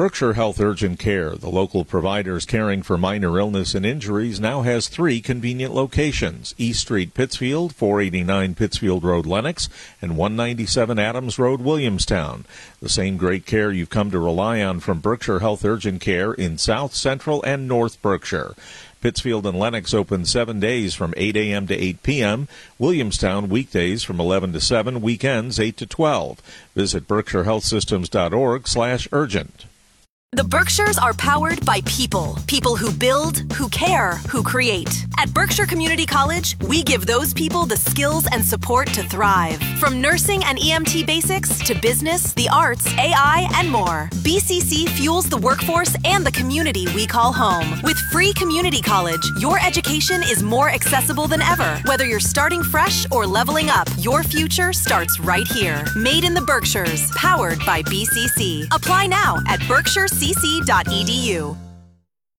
Berkshire Health Urgent Care, the local providers caring for minor illness and injuries, now has 3 convenient locations: East Street, Pittsfield, 489 Pittsfield Road, Lenox, and 197 Adams Road, Williamstown. The same great care you've come to rely on from Berkshire Health Urgent Care in South, Central, and North Berkshire. Pittsfield and Lenox open 7 days from 8 a.m. to 8 p.m. Williamstown weekdays from 11 to 7, weekends 8 to 12. Visit berkshirehealthsystems.org/urgent. The Berkshires are powered by people. People who build, who care, who create. At Berkshire Community College, we give those people the skills and support to thrive. From nursing and EMT basics to business, the arts, AI, and more. BCC fuels the workforce and the community we call home. With free community college, your education is more accessible than ever. Whether you're starting fresh or leveling up, your future starts right here. Made in the Berkshires, powered by BCC. Apply now at berkshirecc.edu.